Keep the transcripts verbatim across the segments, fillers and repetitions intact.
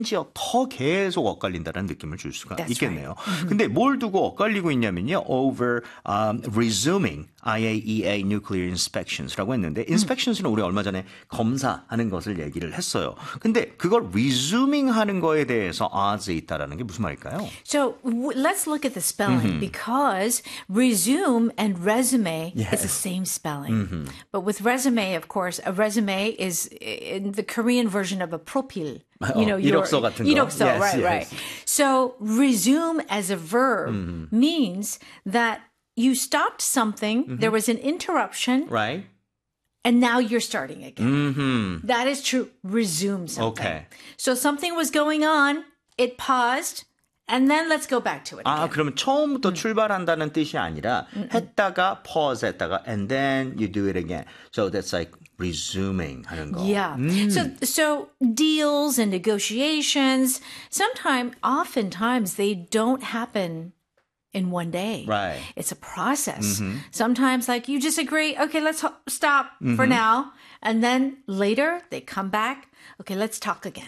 심지어 더 계속 엇갈린다는 느낌을 줄 수가 That's 있겠네요. right. Mm-hmm. 근데 뭘 두고 엇갈리고 있냐면요. over um, resuming I A E A nuclear inspections라고 했는데 inspections는 우리 얼마 전에 검사하는 것을 얘기를 했어요. 근데 그걸 resuming 하는 거에 대해서 odds에 있다라는 게 무슨 말일까요? So w- let's look at the spelling because resume and resume Yes. is the same spelling. But with resume, of course, a resume is in the Korean version of a profil. You know, 어, your- 이력서 같은 거. 이력서, Yes, right, yes. right. So resume as a verb means that you stopped something, there was an interruption, Right? and now you're starting again. Mm-hmm. That is true. Resume something. Okay. So something was going on, it paused, and then let's go back to it 아, again. 그러면 처음부터 출발한다는 뜻이 아니라 했다가 pause 했다가 and then you do it again. So that's like resuming 하는 거. Yeah. So so deals and negotiations, sometimes oftentimes they don't happen in one day. Right. It's a process. Sometimes like you just agree, okay, let's ho- stop for now. And then later they come back. Okay, let's talk again.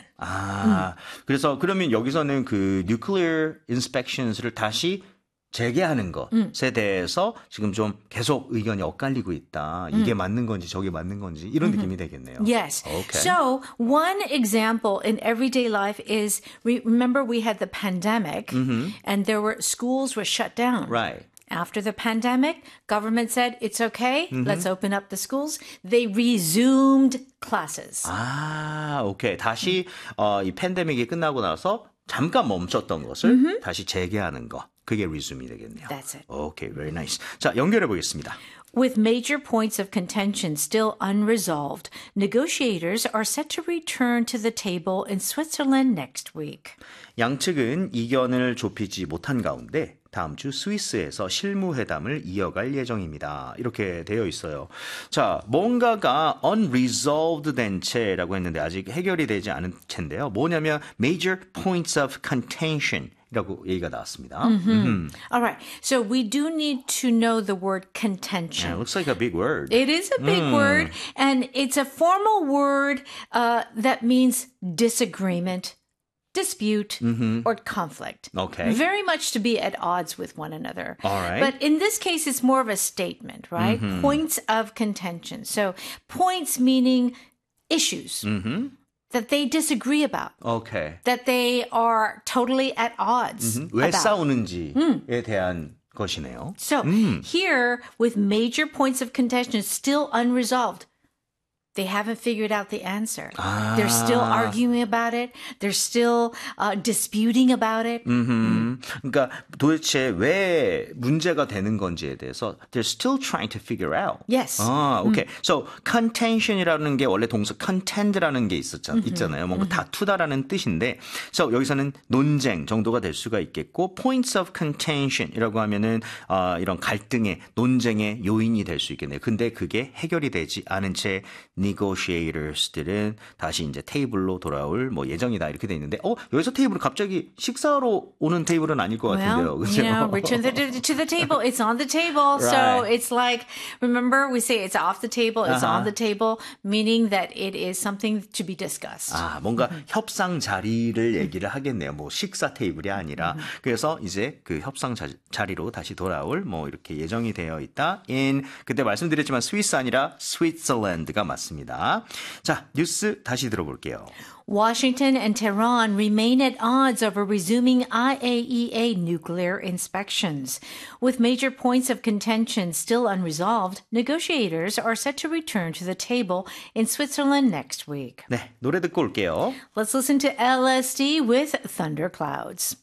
아, 그래서 그러면 여기서는 그 nuclear inspections를 다시 재개하는 것에 대해서 지금 좀 계속 의견이 엇갈리고 있다. 이게 맞는 건지 저게 맞는 건지 이런 느낌이 되겠네요. Yes. Okay. So one example in everyday life is, re- remember we had the pandemic and there were schools were shut down. Right. After the pandemic, government said, it's okay, let's open up the schools. They resumed classes. 아, 오케이. 다시 어, 이 팬데믹이 끝나고 나서 잠깐 멈췄던 것을 다시 재개하는 거. 그게 resume이 되겠네요. That's it. 오케이, very nice. 자, 연결해 보겠습니다. With major points of contention still unresolved, negotiators are set to return to the table in Switzerland next week. 양측은 이견을 좁히지 못한 가운데 다음 주 스위스에서 실무회담을 이어갈 예정입니다. 이렇게 되어 있어요. 자, 뭔가가 unresolved 된 채라고 했는데 아직 해결이 되지 않은 채인데요. 뭐냐면 major points of contention 이라고 얘기가 나왔습니다. Mm-hmm. All right. So we do need to know the word contention. Yeah, looks like a big word. It is a big word, and it's a formal word uh, that means disagreement, dispute, or conflict. Okay. Very much to be at odds with one another. All right. But in this case, it's more of a statement, right? Points of contention. So points meaning issues that they disagree about, Okay. that they are totally at odds 왜 about. 싸우는지에 대한 것이네요. So here, with major points of contention still unresolved, they haven't figured out the answer. They're still arguing about it. They're still uh, disputing about it. 음, 그러니까 도대체 왜 문제가 되는 건지에 대해서 they're still trying to figure out. Yes. 아, 오케이. So contention이라는 게 원래 동사 contend라는 게 있었잖, 있잖아요. 뭔가 다투다라는 뜻인데, so 여기서는 논쟁 정도가 될 수가 있겠고, points of contention이라고 하면은 어, 이런 갈등의 논쟁의 요인이 될 수 있겠네요. 근데 그게 해결이 되지 않은 채 negotiators들은 다시 이제 테이블로 돌아올 뭐 예정이다 이렇게 돼 있는데, 어 여기서 테이블 갑자기 식사로 오는 테이블은 아닐 것 같은데요, Well, 그죠? you know, return the, to the table. It's on the table. So Right. it's like, remember we say it's off the table, it's on the table, meaning that it is something to be discussed. 아, 뭔가 협상 자리를 얘기를 하겠네요. 뭐 식사 테이블이 아니라. 그래서 이제 그 협상 자, 자리로 다시 돌아올 뭐 이렇게 예정이 되어 있다. in 그때 말씀드렸지만 스위스 아니라 스위tzerland가 맞습니다. 자, 뉴스 다시 들어볼게요. Washington and Tehran remain at odds over resuming I A E A nuclear inspections. With major points of contention still unresolved, negotiators are set to return to the table in Switzerland next week. 네, 노래 듣고 올게요. Let's listen to L S D with Thunderclouds.